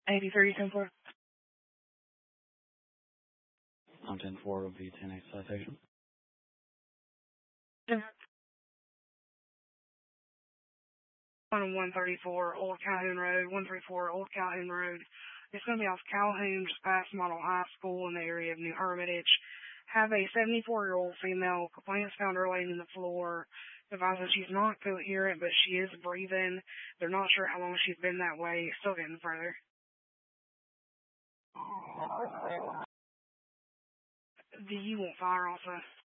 83 10-4. I'm 10-4 of the 10-8 citation. On 134 Old Calhoun Road, 134 Old Calhoun Road. It's going to be off Calhoun, just past Model High School in the area of New Hermitage. Have a 74-year-old female. Complainants found her laying on the floor. Advises she's not coherent, but she is breathing. They're not sure how long she's been that way. Still getting further. Do you want fire also?